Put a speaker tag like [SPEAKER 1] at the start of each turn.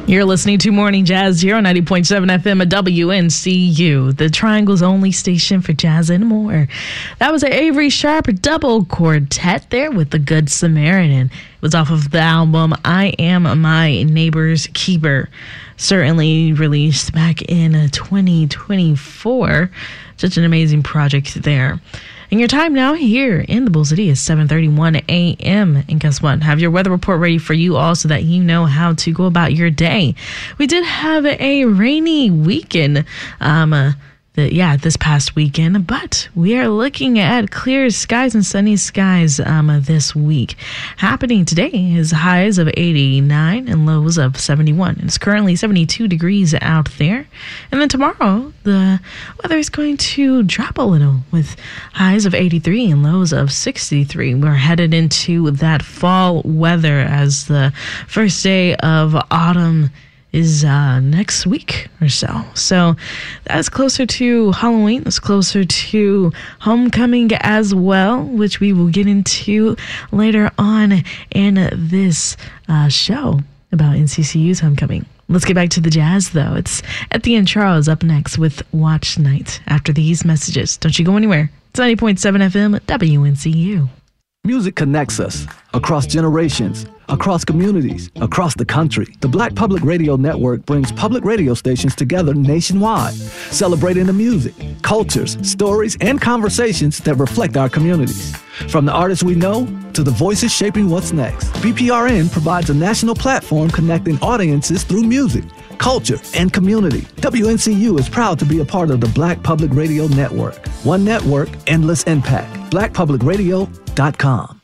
[SPEAKER 1] You're listening to Morning Jazz here on 90.7 FM at WNCU, the Triangle's only station for jazz and more. That was an Avery Sharp double quartet there with The Good Samaritan. It was off of the album I Am My Neighbor's Keeper, certainly released back in 2024. Such an amazing project there. And your time now here in the Bull City is 7:31 a.m. And guess what? Have your weather report ready for you all so that you know how to go about your day. We did have a rainy weekend, this past weekend, but we are looking at clear skies and sunny skies this week. Happening today is highs of 89 and lows of 71. It's currently 72 degrees out there. And then tomorrow, the weather is going to drop a little with highs of 83 and lows of 63. We're headed into that fall weather as the first day of autumn is next week or so. So that's closer to Halloween. That's closer to homecoming as well, which we will get into later on in this show about NCCU's homecoming. Let's get back to the jazz, though. It's Etienne Charles up next with Watch Night after these messages. Don't you go anywhere. It's 90.7 FM WNCU.
[SPEAKER 2] Music connects us across generations, across communities, across the country. The Black Public Radio Network brings public radio stations together nationwide, celebrating the music, cultures, stories, and conversations that reflect our communities. From the artists we know to the voices shaping what's next, BPRN provides a national platform connecting audiences through music, culture, and community. WNCU is proud to be a part of the Black Public Radio Network. One network, endless impact. BlackPublicRadio.com.